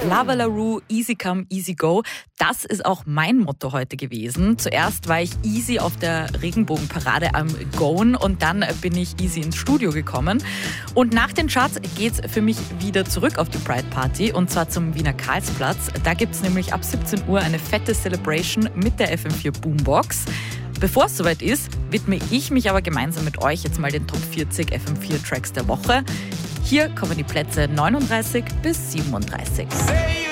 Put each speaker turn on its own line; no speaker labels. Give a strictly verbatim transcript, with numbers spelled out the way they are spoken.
Lava LaRue, Easy Come, Easy Go. Das ist auch mein Motto heute gewesen. Zuerst war ich easy auf der Regenbogenparade am Goen und dann bin ich easy ins Studio gekommen. Und nach den Charts geht's für mich wieder zurück auf die Pride Party und zwar zum Wiener Karlsplatz. Da gibt's nämlich ab siebzehn Uhr eine fette Celebration mit der F M vier Boombox. Bevor es soweit ist, widme ich mich aber gemeinsam mit euch jetzt mal den Top vierzig F M vier Tracks der Woche. Hier kommen die Plätze neununddreißig bis siebenunddreißig.